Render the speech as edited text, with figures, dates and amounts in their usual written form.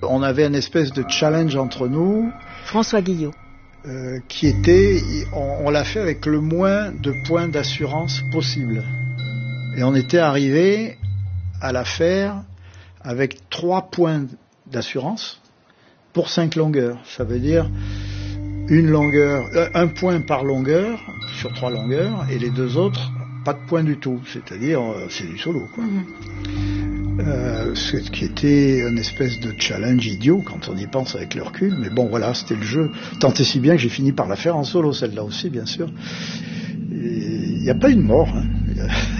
On avait une espèce de challenge entre nous. François Guillot. Qui était, on l'a fait avec le moins de points d'assurance possible. Et on était arrivé à la faire avec 3 points d'assurance pour 5 longueurs. Ça veut dire un point par longueur sur 3 longueurs, et les 2 autres, pas de point du tout. C'est-à-dire, c'est du solo, quoi. Ce qui était une espèce de challenge idiot quand on y pense avec le recul, mais bon, voilà, c'était le jeu. Tant et si bien que j'ai fini par la faire en solo, celle-là aussi, bien sûr. Il n'y a pas eu de mort, hein.